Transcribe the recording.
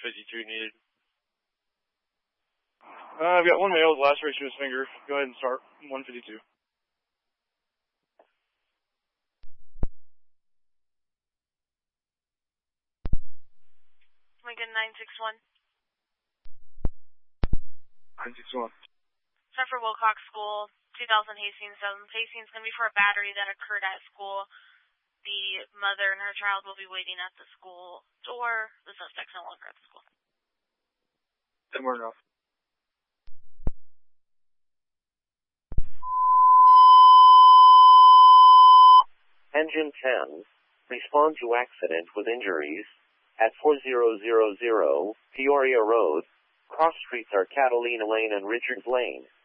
152 needed. I've got one male with laceration to his finger. Go ahead and start 152. Lincoln 961. 961. Start for Wilcox School, 2000 Hastings. Hastings going to be for a battery that occurred at school. The mother and her child will be waiting at the school door. The suspect's no longer at the school. 10 more enough. Engine 10, respond to accident with injuries at 4000 Peoria Road. Cross streets are Catalina Lane and Richards Lane.